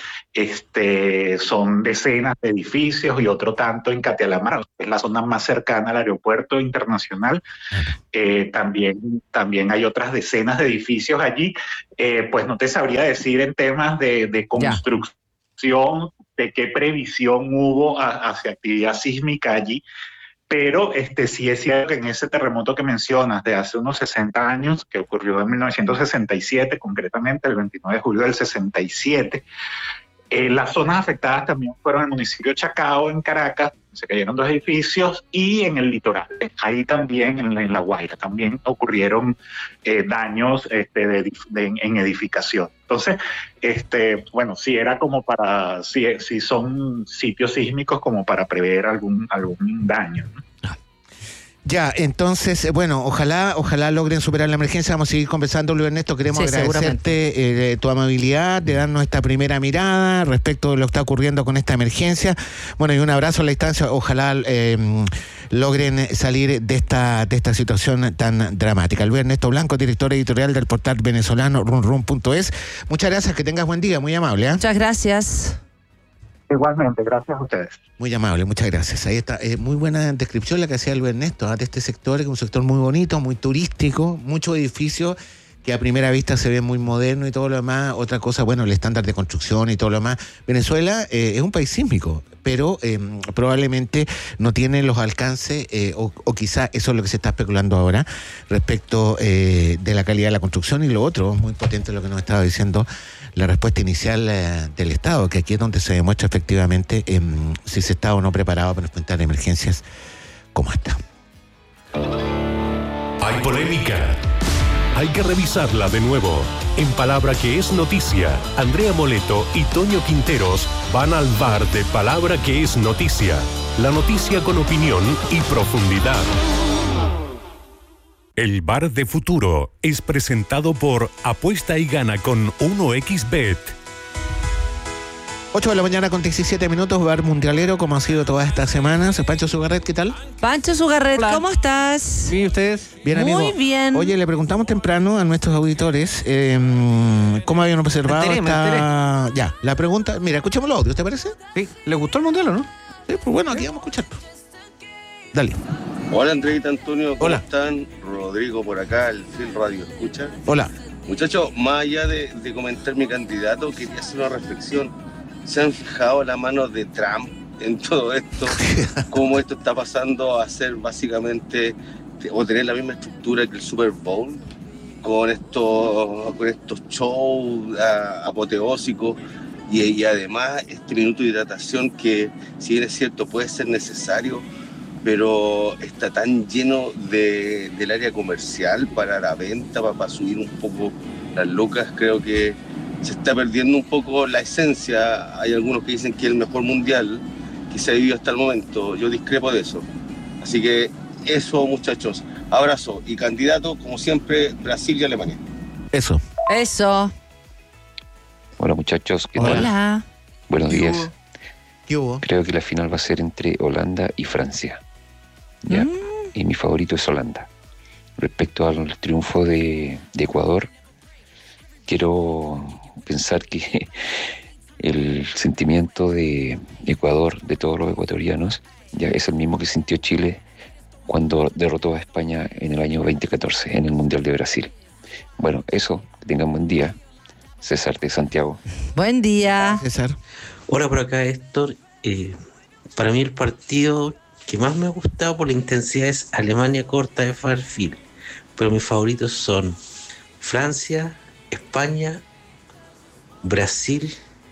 Speaker 13: este, son decenas de edificios, y otro tanto en Catialamar, que es la zona más cercana al aeropuerto internacional. Eh, también, también hay otras decenas de edificios allí. Eh, pues no te sabría decir en temas de, de construcción, de qué previsión hubo a, hacia actividad sísmica allí, pero este, sí es cierto que en ese terremoto que mencionas de hace unos sesenta años, que ocurrió en mil novecientos sesenta y siete, concretamente el veintinueve de julio del sesenta y siete, eh, las zonas afectadas también fueron el municipio de Chacao, en Caracas, se cayeron dos edificios, y en el litoral, ahí también en, en La Guaira, también ocurrieron eh, daños este, de, de, en edificación. Entonces, este, bueno, sí era como para, sí, sí son sitios sísmicos como para prever algún, algún daño, ¿no?
Speaker 1: Ya, entonces, bueno, ojalá ojalá logren superar la emergencia. Vamos a seguir conversando, Luis Ernesto. Queremos sí, agradecerte eh, tu amabilidad de darnos esta primera mirada respecto de lo que está ocurriendo con esta emergencia. Bueno, y un abrazo a la distancia. Ojalá eh, logren salir de esta de esta situación tan dramática. Luis Ernesto Blanco, director editorial del portal venezolano runrun punto es. Muchas gracias, que tengas buen día, muy amable. ¿eh?
Speaker 3: Muchas gracias.
Speaker 13: Igualmente, gracias a ustedes.
Speaker 1: Muy amable, muchas gracias. Ahí está, eh, muy buena descripción la que hacía Luis Ernesto, ¿eh? de este sector, que es un sector muy bonito, muy turístico, muchos edificios que a primera vista se ven muy modernos y todo lo demás. Otra cosa, bueno, el estándar de construcción y todo lo demás. Venezuela eh, es un país sísmico, pero eh, probablemente no tiene los alcances, eh, o, o quizá eso es lo que se está especulando ahora, respecto eh, de la calidad de la construcción. Y lo otro, muy potente lo que nos estaba diciendo la respuesta inicial eh, del Estado, que aquí es donde se demuestra efectivamente eh, si se está o no preparado para enfrentar emergencias como esta.
Speaker 4: Hay polémica. Hay que revisarla de nuevo. En Palabra que es noticia, Andrea Moleto y Toño Quinteros van al bar de Palabra que es noticia. La noticia con opinión y profundidad. El Bar de Futuro es presentado por Apuesta y Gana con uno equis bet.
Speaker 1: ocho de la mañana con diecisiete minutos, Bar Mundialero, como ha sido todas estas semanas. Pancho Sugarret, ¿qué tal?
Speaker 3: Pancho Sugarret,
Speaker 14: Hola.
Speaker 3: ¿Cómo estás?
Speaker 14: Bien, ¿ustedes?
Speaker 1: Bien, amigo.
Speaker 3: Muy bien.
Speaker 1: Oye, le preguntamos temprano a nuestros auditores eh, cómo habían observado
Speaker 14: me enteré, me
Speaker 1: esta... Ya, la pregunta... Mira, escuchemos los audios, ¿te parece?
Speaker 14: Sí, ¿les gustó el Mundial o no?
Speaker 1: Sí, pues bueno, aquí vamos a escuchar. Dale.
Speaker 15: Hola, Andreita, Antonio, ¿cómo
Speaker 1: Hola.
Speaker 15: están? Rodrigo por acá, el Phil Radio Escucha.
Speaker 1: Hola.
Speaker 15: Muchachos, más allá de, de comentar mi candidato, quería hacer una reflexión. ¿Se han fijado la mano de Trump en todo esto? ¿Cómo esto está pasando a ser básicamente, o tener la misma estructura que el Super Bowl? Con estos, con estos shows uh, apoteósicos y, y además este minuto de hidratación que, si bien es cierto, puede ser necesario, pero está tan lleno de, del área comercial para la venta, para, para subir un poco las lucas. Creo que se está perdiendo un poco la esencia. Hay algunos que dicen que es el mejor mundial que se ha vivido hasta el momento. Yo discrepo de eso. Así que eso, muchachos. Abrazo. Y candidato, como siempre, Brasil y Alemania.
Speaker 1: Eso.
Speaker 3: Eso.
Speaker 16: Hola, muchachos, ¿qué tal?
Speaker 3: Hola.
Speaker 16: Buenos
Speaker 1: ¿Qué
Speaker 16: días.
Speaker 1: hubo? ¿Qué hubo?
Speaker 16: Creo que la final va a ser entre Holanda y Francia. ¿Ya?
Speaker 3: Mm.
Speaker 16: Y mi favorito es Holanda. Respecto al triunfo de, de Ecuador, quiero pensar que el sentimiento de Ecuador, de todos los ecuatorianos, ya es el mismo que sintió Chile cuando derrotó a España en el año veinte catorce en el Mundial de Brasil. Bueno, eso, que tengan buen día. César de Santiago.
Speaker 3: Buen día.
Speaker 1: César.
Speaker 17: Hola, por acá Héctor. Eh, para mí el partido que más me ha gustado por la intensidad es Alemania Corta de Marfil, pero mis favoritos son Francia, España, Brasil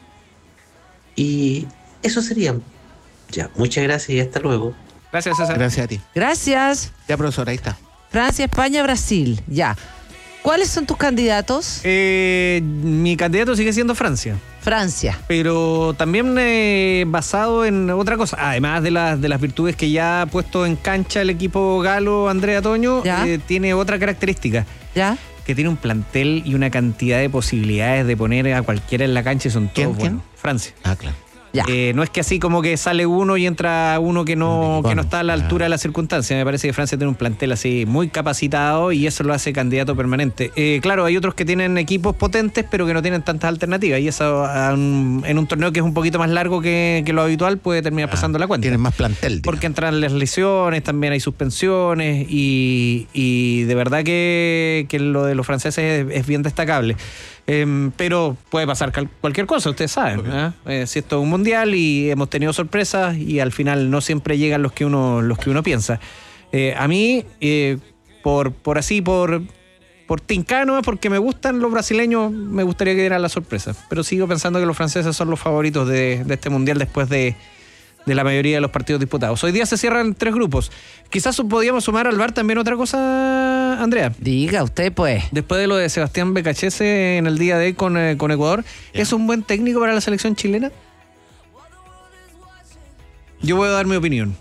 Speaker 17: y eso serían. Ya, muchas gracias y hasta luego.
Speaker 14: Gracias, César.
Speaker 1: Gracias a ti.
Speaker 3: Gracias.
Speaker 1: Ya, profesor, ahí está.
Speaker 3: Francia, España, Brasil. Ya. ¿Cuáles son tus candidatos?
Speaker 14: Eh, mi candidato sigue siendo Francia.
Speaker 3: Francia.
Speaker 14: Pero también eh, basado en otra cosa. Además de las, de las virtudes que ya ha puesto en cancha el equipo galo, Andrea Toño, eh, tiene otra característica.
Speaker 3: ¿Ya?
Speaker 14: Que tiene un plantel y una cantidad de posibilidades de poner a cualquiera en la cancha y son todos
Speaker 1: ¿Quién,
Speaker 14: buenos.
Speaker 1: quién?
Speaker 14: Francia.
Speaker 1: Ah, claro.
Speaker 14: Eh, no es que así como que sale uno y entra uno que no, que no está a la altura de las circunstancias. Me parece que Francia tiene un plantel así muy capacitado y eso lo hace candidato permanente. Eh, claro, hay otros que tienen equipos potentes pero que no tienen tantas alternativas y eso um, en un torneo que es un poquito más largo que, que lo habitual puede terminar pasando la cuenta.
Speaker 1: Tienen más plantel, digamos.
Speaker 14: Porque entran las lesiones, también hay suspensiones y, y de verdad que, que lo de los franceses es, es bien destacable. Eh, pero puede pasar cal- cualquier cosa, ustedes saben. ¿eh? Eh, si esto es un mundial y hemos tenido sorpresas y al final no siempre llegan los que uno, los que uno piensa. Eh, a mí, eh, por, por así, por, por tincano, porque me gustan los brasileños, me gustaría que dieran la sorpresa. Pero sigo pensando que los franceses son los favoritos de, de este mundial después de, de la mayoría de los partidos disputados. Hoy día se cierran tres grupos. Quizás podíamos sumar al V A R también otra cosa, Andrea.
Speaker 3: Diga usted, pues.
Speaker 14: Después de lo de Sebastián Becachese en el día de hoy con, eh, con Ecuador, yeah. ¿es un buen técnico para la selección chilena? Yo voy a dar mi opinión.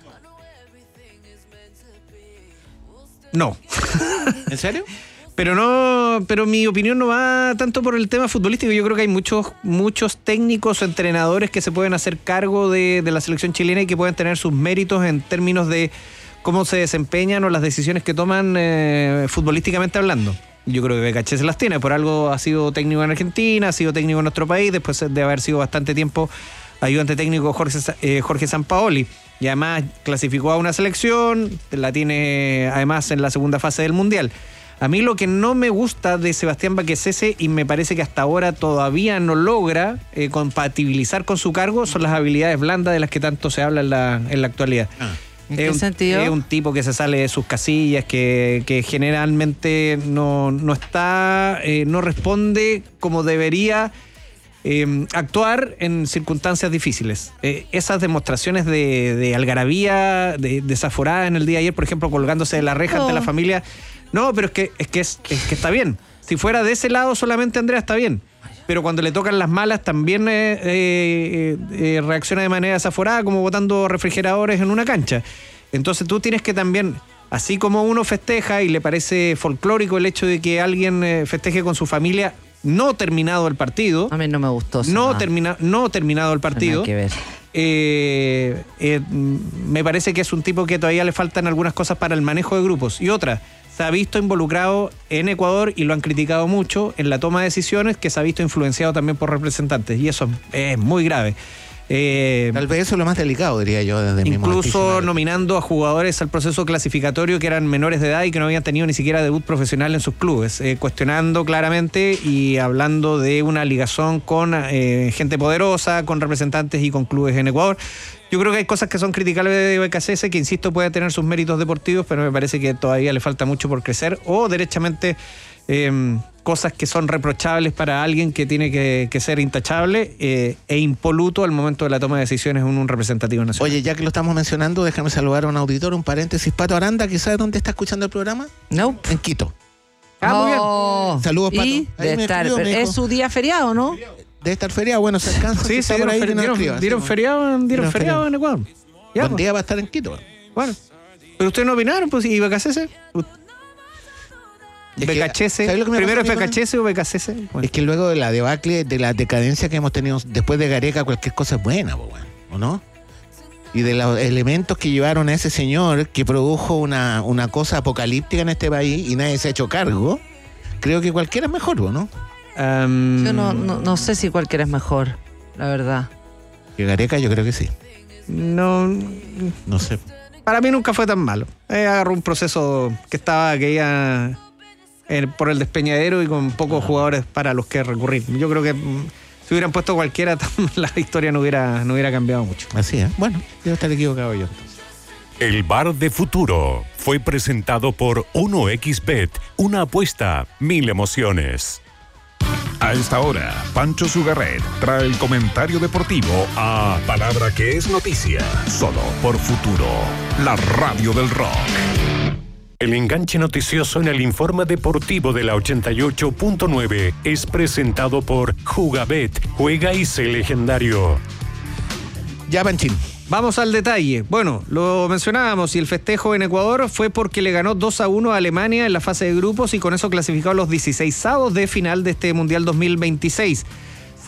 Speaker 14: No.
Speaker 1: ¿En serio?
Speaker 14: Pero no, pero mi opinión no va tanto por el tema futbolístico. Yo creo que hay muchos, muchos técnicos o entrenadores que se pueden hacer cargo de, de la selección chilena y que pueden tener sus méritos en términos de cómo se desempeñan o las decisiones que toman eh, futbolísticamente hablando. Yo creo que Becachese las tiene, por algo ha sido técnico en Argentina, ha sido técnico en nuestro país, después de haber sido bastante tiempo ayudante técnico Jorge, eh, Jorge Sampaoli. Y además clasificó a una selección, la tiene además en la segunda fase del Mundial. A mí lo que no me gusta de Sebastián Becachese, y me parece que hasta ahora todavía no logra eh, compatibilizar con su cargo, son las habilidades blandas de las que tanto se habla en la, en la actualidad.
Speaker 3: Ah. ¿En qué
Speaker 14: es un,
Speaker 3: sentido?
Speaker 14: Es un tipo que se sale de sus casillas, que, que generalmente no, no está, eh, no responde como debería eh, actuar en circunstancias difíciles. Eh, esas demostraciones de, de algarabía, de desaforada en el día de ayer, por ejemplo, colgándose de la reja oh. ante la familia. No, pero es que, es que es, es que está bien. Si fuera de ese lado solamente, Andrea, está bien. Pero cuando le tocan las malas también eh, eh, eh, reacciona de manera desaforada, como botando refrigeradores en una cancha. Entonces tú tienes que también, así como uno festeja y le parece folclórico el hecho de que alguien eh, festeje con su familia no terminado el partido.
Speaker 3: A mí no me gustó.
Speaker 14: No, termina, no terminado el partido.
Speaker 3: No hay que ver.
Speaker 14: Eh, eh, me parece que es un tipo que todavía le faltan algunas cosas para el manejo de grupos. Y otra, se ha visto involucrado en Ecuador y lo han criticado mucho en la toma de decisiones, que se ha visto influenciado también por representantes y eso es muy grave. Eh,
Speaker 1: Tal vez eso es lo más delicado, diría yo, desde mi
Speaker 14: incluso nominando a jugadores al proceso clasificatorio que eran menores de edad y que no habían tenido ni siquiera debut profesional en sus clubes, eh, cuestionando claramente y hablando de una ligazón con eh, gente poderosa, con representantes y con clubes en Ecuador. Yo creo que hay cosas que son criticables de Becachese, que insisto puede tener sus méritos deportivos, pero me parece que todavía le falta mucho por crecer, o derechamente eh, cosas que son reprochables para alguien que tiene que, que ser intachable eh, e impoluto al momento de la toma de decisiones en un representativo nacional.
Speaker 1: Oye, ya que lo estamos mencionando, déjame saludar a un auditor, un paréntesis. Pato Aranda, ¿que sabe dónde está escuchando el programa?
Speaker 3: No.
Speaker 1: En Quito.
Speaker 14: Ah, muy bien.
Speaker 3: Oh.
Speaker 1: Saludos, Pato.
Speaker 3: Y de estar, escribió, es su día feriado, ¿no?
Speaker 1: De estar feriado, bueno, se alcanza.
Speaker 14: Sí, sí, dieron, ahí dieron, dieron, escriba, dieron, sí, feriado, dieron, dieron feriado en Ecuador.
Speaker 1: Ya, Buen pues. día va a estar en Quito.
Speaker 14: Bueno, pero ustedes no opinaron, pues, ¿y Becachese? Becachese, primero es Becachese o Becachese. Bueno.
Speaker 1: Es que luego de la debacle, de la decadencia que hemos tenido después de Gareca, cualquier cosa es buena, ¿o no? Y de los elementos que llevaron a ese señor que produjo una, una cosa apocalíptica en este país y nadie se ha hecho cargo, creo que cualquiera es mejor, ¿o no?
Speaker 3: Um, yo no, no, no sé si cualquiera es mejor, la verdad.
Speaker 1: Que Gareca yo creo que sí.
Speaker 14: No,
Speaker 1: no sé.
Speaker 14: Para mí nunca fue tan malo. Eh, agarró un proceso que estaba que iba eh, por el despeñadero y con pocos jugadores para los que recurrir. Yo creo que mm, si hubieran puesto cualquiera, la historia no hubiera, no hubiera cambiado mucho.
Speaker 1: Así es. Bueno, debo estar equivocado yo entonces.
Speaker 4: El Bar de Futuro fue presentado por uno equis bet, una apuesta, mil emociones.
Speaker 5: A esta hora, Pancho Sugarret trae el comentario deportivo a Palabra que es noticia, solo por Futuro, la radio del rock.
Speaker 4: El enganche noticioso en el informe deportivo de la ochenta y ocho punto nueve es presentado por Jugabet, juega y sé legendario.
Speaker 1: Ya, Panchín.
Speaker 14: Vamos al detalle. Bueno, lo mencionábamos y el festejo en Ecuador fue porque le ganó dos a uno a Alemania en la fase de grupos y con eso clasificó a los dieciseisavos de final de este Mundial dos mil veintiséis.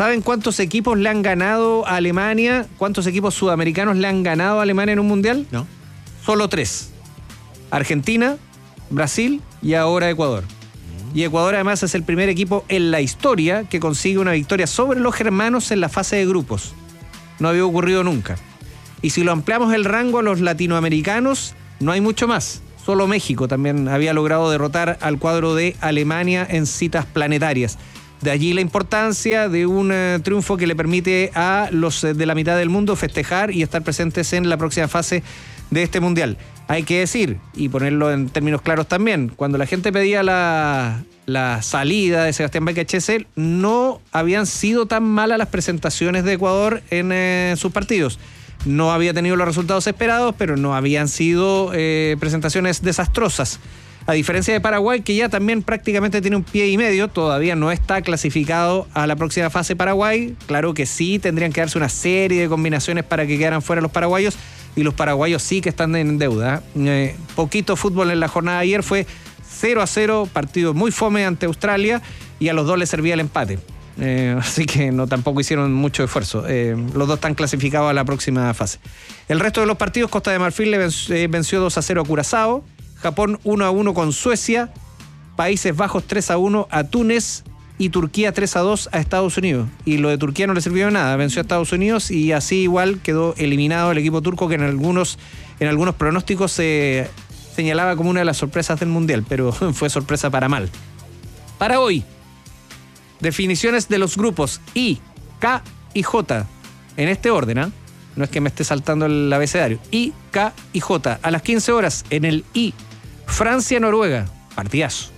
Speaker 14: ¿Saben cuántos equipos le han ganado a Alemania? ¿Cuántos equipos sudamericanos le han ganado a Alemania en un mundial?
Speaker 1: No.
Speaker 14: Solo tres. Argentina, Brasil y ahora Ecuador. Y Ecuador además es el primer equipo en la historia que consigue una victoria sobre los germanos en la fase de grupos. No había ocurrido nunca. Y si lo ampliamos el rango a los latinoamericanos, no hay mucho más. Solo México también había logrado derrotar al cuadro de Alemania en citas planetarias. De allí la importancia de un eh, triunfo que le permite a los eh, de la mitad del mundo festejar y estar presentes en la próxima fase de este mundial. Hay que decir, y ponerlo en términos claros también, cuando la gente pedía la, la salida de Sebastián Becachese, no habían sido tan malas las presentaciones de Ecuador en eh, sus partidos. No había tenido los resultados esperados, pero no habían sido eh, presentaciones desastrosas. A diferencia de Paraguay, que ya también prácticamente tiene un pie y medio, todavía no está clasificado a la próxima fase Paraguay. Claro que sí, tendrían que darse una serie de combinaciones para que quedaran fuera los paraguayos, y los paraguayos sí que están en deuda. Eh, poquito fútbol en la jornada de ayer, fue cero a cero, partido muy fome ante Australia, y a los dos les servía el empate. Eh, así que no tampoco hicieron mucho esfuerzo. Eh, los dos están clasificados a la próxima fase. El resto de los partidos, Costa de Marfil le venció, eh, venció dos a cero a Curazao, Japón uno a uno con Suecia, Países Bajos tres a uno a Túnez y Turquía tres a dos a Estados Unidos. Y lo de Turquía no le sirvió de nada, venció a Estados Unidos y así igual quedó eliminado el equipo turco, que en algunos, en algunos pronósticos se señalaba como una de las sorpresas del Mundial, pero fue sorpresa para mal. Para hoy, definiciones de los grupos I, K y J, en este orden, ¿eh? No es que me esté saltando el abecedario. I, K y J. A las quince horas, en el I, Francia-Noruega. Partidazo.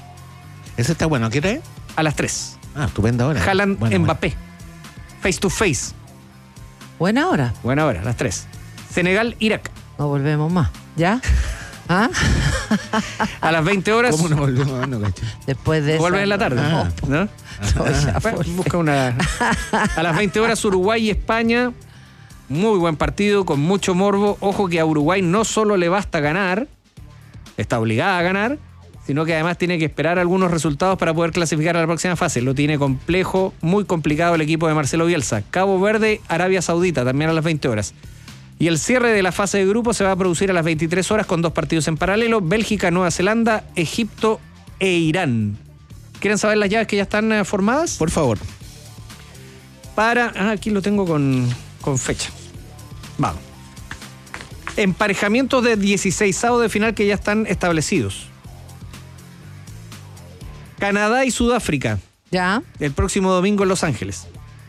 Speaker 1: Ese está bueno. ¿Qué es?
Speaker 14: A las tres.
Speaker 1: Ah, estupenda hora.
Speaker 14: Haaland,
Speaker 1: bueno,
Speaker 14: Mbappé.
Speaker 1: Bueno.
Speaker 14: Face to face.
Speaker 3: Buena hora.
Speaker 14: Buena hora, a las tres. Senegal-Irak.
Speaker 3: No volvemos más. ¿Ya? ¿Ah?
Speaker 14: A las veinte horas.
Speaker 1: ¿Cómo no volvemos? No, cacho.
Speaker 3: Después de
Speaker 14: Vuelven
Speaker 3: esa...
Speaker 14: en la tarde.
Speaker 1: Ah.
Speaker 14: ¿No?
Speaker 3: No, ya
Speaker 14: Bueno,
Speaker 3: fue.
Speaker 14: busca una. A las veinte horas, Uruguay y España. Muy buen partido, con mucho morbo. Ojo que a Uruguay no solo le basta ganar, está obligada a ganar, sino que además tiene que esperar algunos resultados para poder clasificar a la próxima fase. Lo tiene complejo, muy complicado el equipo de Marcelo Bielsa. Cabo Verde, Arabia Saudita, también a las veinte horas. Y el cierre de la fase de grupo se va a producir a las veintitrés horas con dos partidos en paralelo: Bélgica, Nueva Zelanda, Egipto e Irán. ¿Quieren saber las llaves que ya están eh, formadas?
Speaker 1: Por favor.
Speaker 14: Para... Ah, aquí lo tengo con, con fecha. Vamos. Emparejamientos de dieciseisavos de final que ya están establecidos. Canadá y Sudáfrica.
Speaker 3: Ya.
Speaker 14: El próximo domingo en Los Ángeles.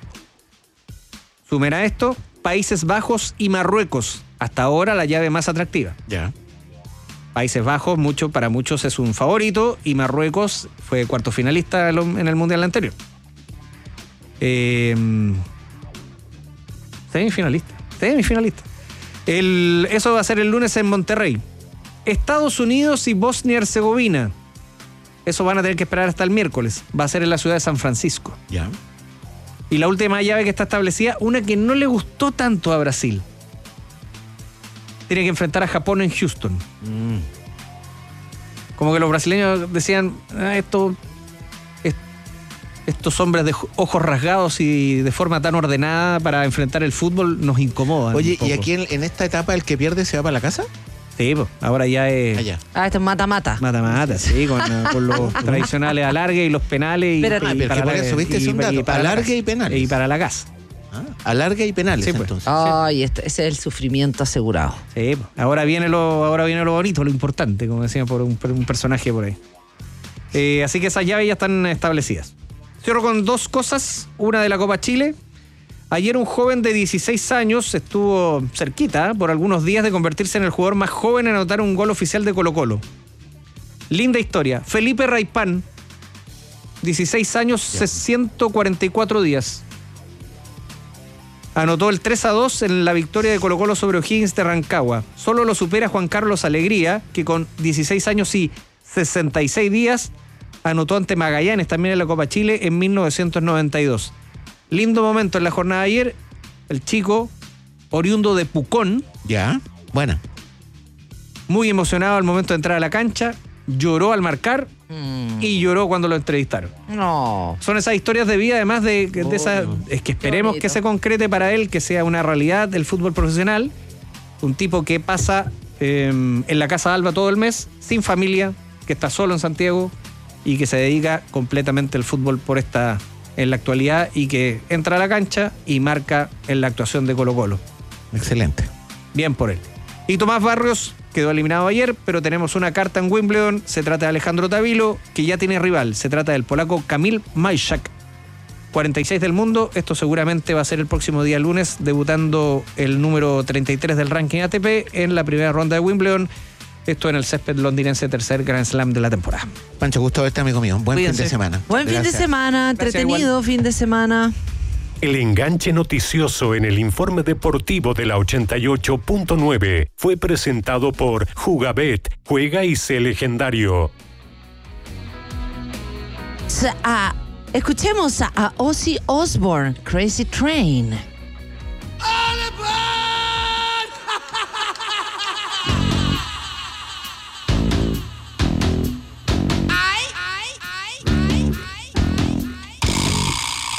Speaker 14: Sumen a esto Países Bajos y Marruecos. Hasta ahora la llave más atractiva.
Speaker 1: Ya.
Speaker 14: Países Bajos, mucho, para muchos es un favorito, y Marruecos fue cuarto finalista en el Mundial anterior. Eh, semifinalista. Semifinalista. El, eso va a ser el lunes en Monterrey. Estados Unidos y Bosnia y Herzegovina. Eso van a tener que esperar hasta el miércoles. Va a ser en la ciudad de San Francisco.
Speaker 1: Ya.
Speaker 14: Y la última llave que está establecida, una que no le gustó tanto a Brasil. Tiene que enfrentar a Japón en Houston.
Speaker 1: Mm.
Speaker 14: Como que los brasileños decían, ah, esto, est- estos hombres de ojos rasgados y de forma tan ordenada para enfrentar el fútbol nos incomodan.
Speaker 1: Oye,
Speaker 14: un poco.
Speaker 1: ¿y aquí en, en esta etapa el que pierde se va para la casa?
Speaker 14: Sí, pues, ahora ya es...
Speaker 1: Allá.
Speaker 3: Ah, esto es mata-mata.
Speaker 14: Mata-mata, sí, con, con los tradicionales alargue y los penales. Y,
Speaker 3: Espérate.
Speaker 14: y
Speaker 1: Ah, pero
Speaker 14: para
Speaker 1: que por
Speaker 14: la-
Speaker 1: eso, ¿viste?
Speaker 14: y-
Speaker 1: Es un
Speaker 14: y
Speaker 1: dato.
Speaker 14: para la
Speaker 1: Alargue
Speaker 14: casa.
Speaker 1: y penales.
Speaker 14: Y para la casa.
Speaker 1: Ah, alargue y penales,
Speaker 14: Sí, pues.
Speaker 1: entonces.
Speaker 3: Ay, este, ese es el sufrimiento asegurado.
Speaker 14: Sí, pues, ahora viene lo, ahora viene lo bonito, lo importante, como decía por un, por un personaje por ahí. Eh, así que esas llaves ya están establecidas. Cierro con dos cosas. Una de la Copa Chile. Ayer un joven de dieciséis años estuvo cerquita, ¿eh? por algunos días, de convertirse en el jugador más joven en anotar un gol oficial de Colo-Colo. Linda historia. Felipe Raipán, dieciséis años, ciento cuarenta y cuatro días. Anotó el tres a dos en la victoria de Colo-Colo sobre O'Higgins de Rancagua. Solo lo supera Juan Carlos Alegría, que con dieciséis años y sesenta y seis días anotó ante Magallanes también en la Copa Chile en mil novecientos noventa y dos. Lindo momento en la jornada de ayer. El chico, oriundo de Pucón.
Speaker 1: Ya, buena.
Speaker 14: Muy emocionado al momento de entrar a la cancha. lloró al marcar
Speaker 3: Mm.
Speaker 14: y lloró cuando lo entrevistaron.
Speaker 3: No.
Speaker 14: Son esas historias de vida, además de, de esas. Es que esperemos que se concrete para él, que sea una realidad del fútbol profesional. Un tipo que pasa eh, en la Casa Alba todo el mes, sin familia, que está solo en Santiago y que se dedica completamente al fútbol por esta en la actualidad y que entra a la cancha y marca en la actuación de Colo-Colo.
Speaker 1: Excelente.
Speaker 14: Bien por él. Y Tomás Barrios quedó eliminado ayer, pero tenemos una carta en Wimbledon. Se trata de Alejandro Tavilo, que ya tiene rival. Se trata del polaco Kamil Majczak, cuarenta y seis del mundo. Esto seguramente va a ser el próximo día lunes, debutando el número treinta y tres del ranking A T P en la primera ronda de Wimbledon. Esto en el césped londinense, tercer Grand Slam de la temporada.
Speaker 1: Pancho, gusto verte, amigo mío. Buen
Speaker 3: Cuídense.
Speaker 1: fin de semana.
Speaker 3: Buen
Speaker 1: Gracias.
Speaker 3: fin de semana, entretenido fin de semana.
Speaker 4: El enganche noticioso en el informe deportivo de la ochenta y ocho punto nueve fue presentado por Jugabet, juega y sé legendario.
Speaker 3: S- ah, escuchemos a, a Ozzy Osbourne, Crazy Train.